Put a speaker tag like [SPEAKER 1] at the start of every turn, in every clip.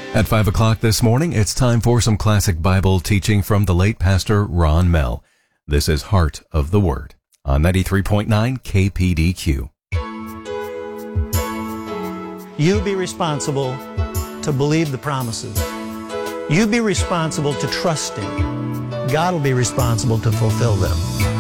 [SPEAKER 1] At 5 o'clock this morning, it's time for some classic Bible teaching from the late Pastor Ron Mell. This is Heart of the Word on 93.9 KPDQ.
[SPEAKER 2] You be responsible to believe the promises. You be responsible to trust Him. God will be responsible to fulfill them.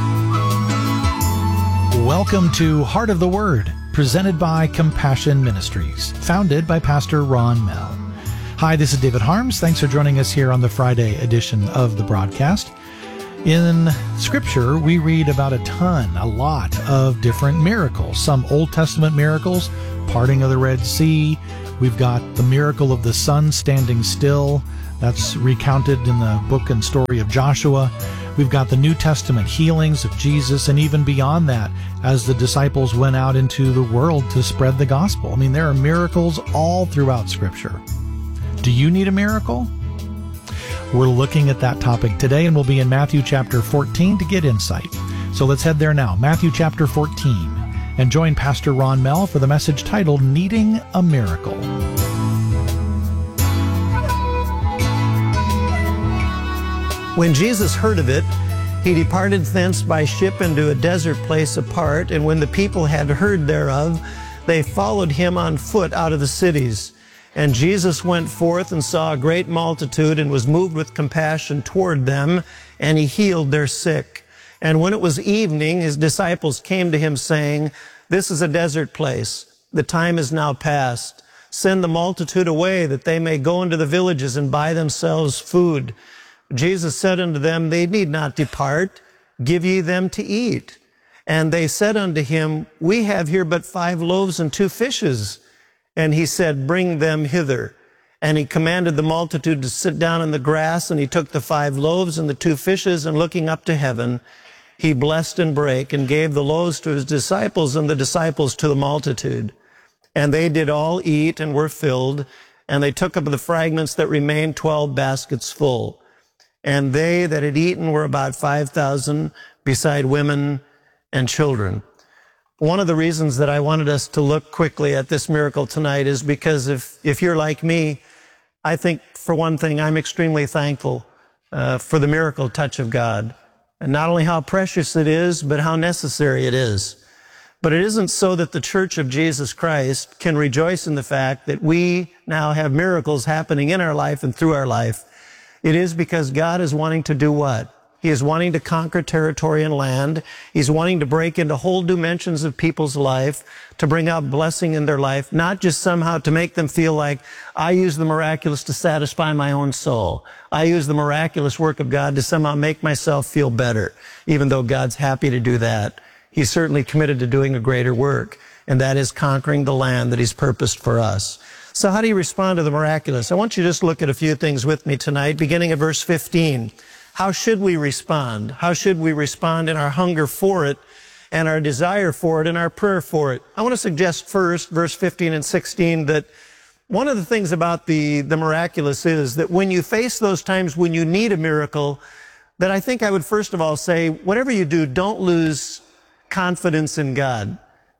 [SPEAKER 3] Welcome to Heart of the Word, presented by Compassion Ministries, founded by Pastor Ron Mell. Hi, this is David Harms. Thanks for joining us here on the Friday edition of the broadcast. In Scripture, we read about a lot of different miracles. Some Old Testament miracles, parting of the Red Sea. We've got the miracle of the sun standing still. That's recounted in the book and story of Joshua. We've got the New Testament healings of Jesus, and even beyond that, as the disciples went out into the world to spread the gospel. I mean, there are miracles all throughout Scripture. Do you need a miracle? We're looking at that topic today, and we'll be in Matthew chapter 14 to get insight. So let's head there now, Matthew chapter 14, and join Pastor Ron Mell for the message titled, Needing a Miracle.
[SPEAKER 2] When Jesus heard of it, he departed thence by ship into a desert place apart, and when the people had heard thereof, they followed him on foot out of the cities. And Jesus went forth and saw a great multitude and was moved with compassion toward them, and he healed their sick. And when it was evening, his disciples came to him, saying, This is a desert place. The time is now past. Send the multitude away, that they may go into the villages and buy themselves food. Jesus said unto them, They need not depart. Give ye them to eat. And they said unto him, We have here but 5 loaves and 2 fishes. And he said, Bring them hither. And he commanded the multitude to sit down in the grass, and he took the 5 loaves and the 2 fishes, and looking up to heaven, he blessed and brake, and gave the loaves to his disciples, and the disciples to the multitude. And they did all eat, and were filled, and they took up the fragments that remained 12 baskets full. And they that had eaten were about 5,000, beside women and children. One of the reasons that I wanted us to look quickly at this miracle tonight is because if you're like me, I think, for one thing, I'm extremely thankful for the miracle touch of God. And not only how precious it is, but how necessary it is. But it isn't so that the Church of Jesus Christ can rejoice in the fact that we now have miracles happening in our life and through our life. It is because God is wanting to do what? He is wanting to conquer territory and land. He's wanting to break into whole dimensions of people's life, to bring out blessing in their life, not just somehow to make them feel like, I use the miraculous to satisfy my own soul. I use the miraculous work of God to somehow make myself feel better, even though God's happy to do that. He's certainly committed to doing a greater work, and that is conquering the land that He's purposed for us. So how do you respond to the miraculous? I want you to just look at a few things with me tonight, beginning at verse 15. How should we respond? How should we respond in our hunger for it and our desire for it and our prayer for it? I want to suggest first, verse 15 and 16, that one of the things about the miraculous is that when you face those times when you need a miracle, that I think I would first of all say, whatever you do, don't lose confidence in God.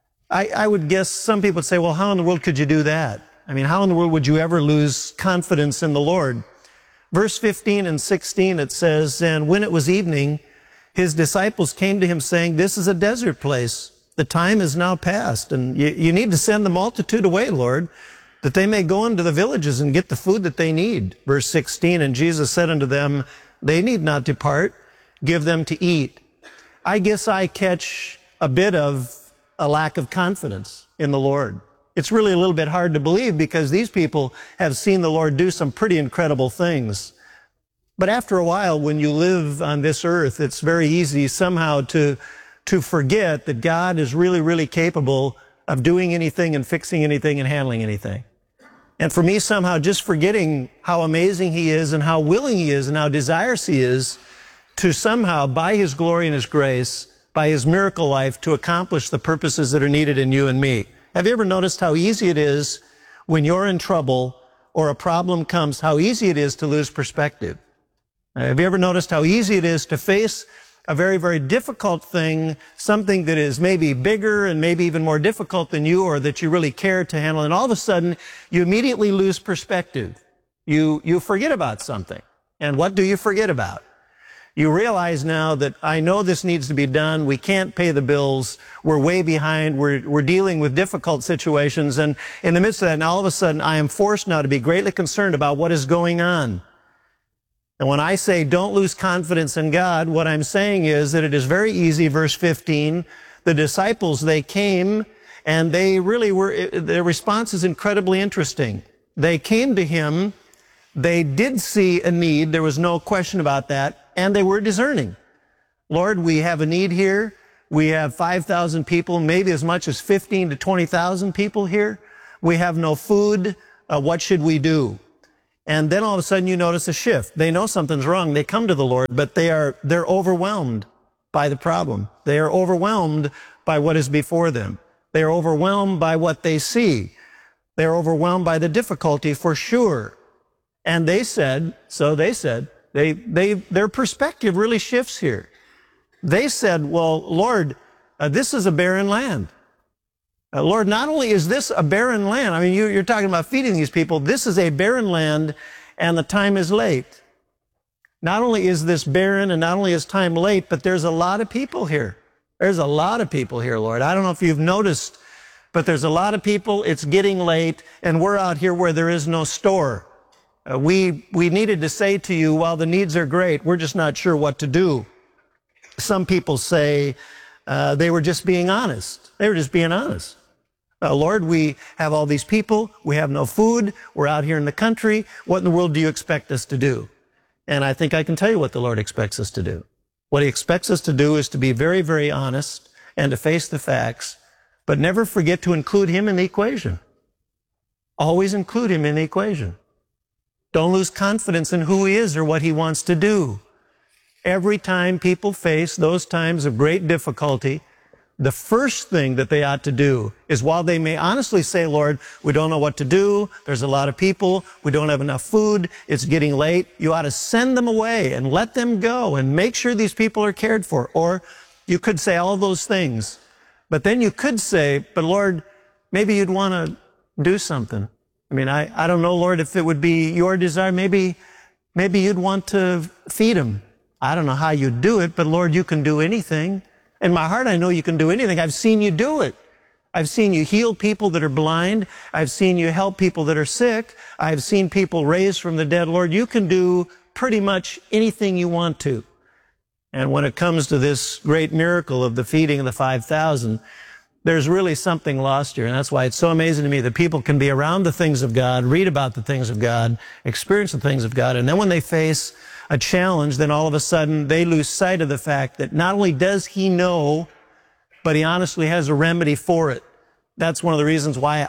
[SPEAKER 2] I would guess some people would say, well, how in the world could you do that? I mean, how in the world would you ever lose confidence in the Lord? Verse 15 and 16, it says, And when it was evening, his disciples came to him, saying, This is a desert place. The time is now past, and you need to send the multitude away, Lord, that they may go into the villages and get the food that they need. Verse 16, And Jesus said unto them, They need not depart. Give them to eat. I guess I catch a bit of a lack of confidence in the Lord. It's really a little bit hard to believe because these people have seen the Lord do some pretty incredible things. But after a while, when you live on this earth, it's very easy somehow to forget that God is really, really capable of doing anything and fixing anything and handling anything. And for me, somehow just forgetting how amazing He is and how willing He is and how desirous He is to somehow, by His glory and His grace, by His miracle life, to accomplish the purposes that are needed in you and me. Have you ever noticed how easy it is when you're in trouble or a problem comes, how easy it is to lose perspective? Have you ever noticed how easy it is to face a very, very difficult thing, something that is maybe bigger and maybe even more difficult than you or that you really care to handle, and all of a sudden you immediately lose perspective. you forget about something. And what do you forget about? You realize now that I know this needs to be done. We can't pay the bills. We're way behind. We're dealing with difficult situations. And in the midst of that, now all of a sudden, I am forced now to be greatly concerned about what is going on. And when I say don't lose confidence in God, what I'm saying is that it is very easy, verse 15, the disciples, they came and they really were, their response is incredibly interesting. They came to him, they did see a need, there was no question about that, and they were discerning. Lord, we have a need here. We have 5,000 people, maybe as much as 15 to 20,000 people here. We have no food. What should we do? And then all of a sudden you notice a shift. They know something's wrong. They come to the Lord, but they're overwhelmed by the problem. They are overwhelmed by what is before them. They are overwhelmed by what they see. They are overwhelmed by the difficulty for sure. And their perspective really shifts here. They said, well, Lord, this is a barren land. Lord, not only is this a barren land, I mean, you're talking about feeding these people. This is a barren land, and the time is late. Not only is this barren, and not only is time late, but there's a lot of people here. There's a lot of people here, Lord. I don't know if you've noticed, but there's a lot of people. It's getting late, and we're out here where there is no store. We needed to say to you, while the needs are great, we're just not sure what to do. Some people say they were just being honest. They were just being honest. Lord, we have all these people. We have no food. We're out here in the country. What in the world do you expect us to do? And I think I can tell you what the Lord expects us to do. What he expects us to do is to be very, very honest and to face the facts, but never forget to include him in the equation. Always include him in the equation. Don't lose confidence in who he is or what he wants to do. Every time people face those times of great difficulty, the first thing that they ought to do is, while they may honestly say, Lord, we don't know what to do, there's a lot of people, we don't have enough food, it's getting late, you ought to send them away and let them go and make sure these people are cared for. Or you could say all those things, but then you could say, but Lord, maybe you'd want to do something. I mean, I don't know, Lord, if it would be your desire. Maybe you'd want to feed them. I don't know how you'd do it, but Lord, you can do anything. In my heart, I know you can do anything. I've seen you do it. I've seen you heal people that are blind. I've seen you help people that are sick. I've seen people raised from the dead. Lord, you can do pretty much anything you want to. And when it comes to this great miracle of the feeding of the 5,000, there's really something lost here. And that's why it's so amazing to me that people can be around the things of God, read about the things of God, experience the things of God, and then when they face a challenge, then all of a sudden they lose sight of the fact that not only does he know, but he honestly has a remedy for it. That's one of the reasons why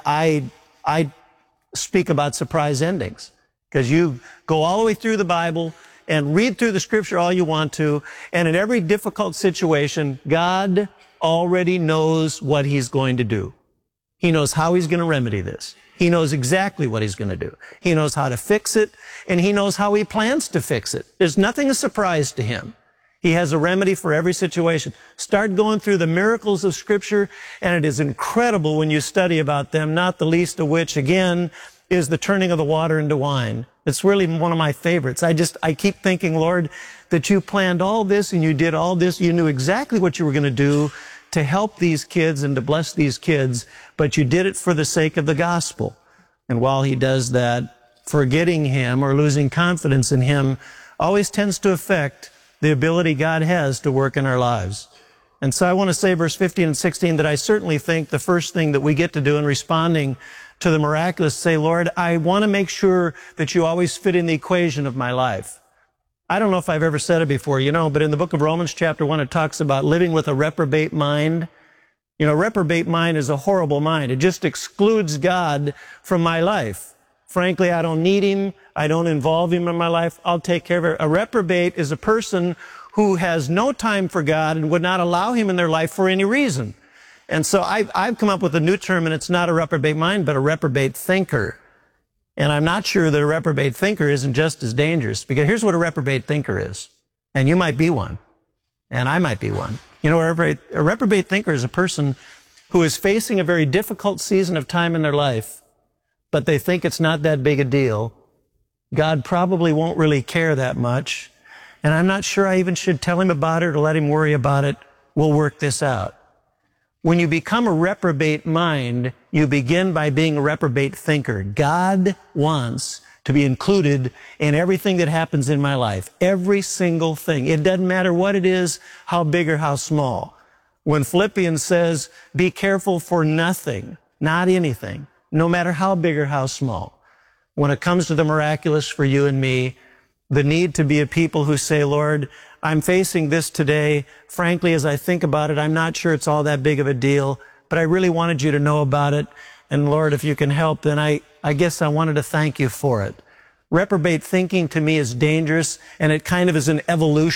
[SPEAKER 2] I speak about surprise endings. Because you go all the way through the Bible and read through the scripture all you want to, and in every difficult situation, God already knows what he's going to do. He knows how he's going to remedy this. He knows exactly what he's going to do. He knows how to fix it, and he knows how he plans to fix it. There's nothing a surprise to him. He has a remedy for every situation. Start going through the miracles of Scripture, and it is incredible when you study about them, not the least of which, again, is the turning of the water into wine. It's really one of my favorites. I keep thinking, Lord, that you planned all this and you did all this. You knew exactly what you were going to do to help these kids and to bless these kids, but you did it for the sake of the gospel. And while he does that, forgetting him or losing confidence in him always tends to affect the ability God has to work in our lives. And so I want to say, verse 15 and 16, that I certainly think the first thing that we get to do in responding to the miraculous, say, Lord, I want to make sure that you always fit in the equation of my life. I don't know if I've ever said it before, but in the book of Romans chapter 1, it talks about living with a reprobate mind. Reprobate mind is a horrible mind. It just excludes God from my life. Frankly, I don't need him. I don't involve him in my life. I'll take care of it. A reprobate is a person who has no time for God and would not allow him in their life for any reason. And so I've come up with a new term, and it's not a reprobate mind, but a reprobate thinker. And I'm not sure that a reprobate thinker isn't just as dangerous, because here's what a reprobate thinker is. And you might be one. And I might be one. A reprobate thinker is a person who is facing a very difficult season of time in their life, but they think it's not that big a deal. God probably won't really care that much. And I'm not sure I even should tell him about it or let him worry about it. We'll work this out. When you become a reprobate mind, you begin by being a reprobate thinker. God wants to be included in everything that happens in my life. Every single thing. It doesn't matter what it is, how big or how small. When Philippians says, be careful for nothing, not anything, no matter how big or how small. When it comes to the miraculous for you and me, the need to be a people who say, Lord, I'm facing this today. Frankly, as I think about it, I'm not sure it's all that big of a deal, but I really wanted you to know about it. And Lord, if you can help, then I guess I wanted to thank you for it. Reprobate thinking to me is dangerous, and it kind of is an evolution.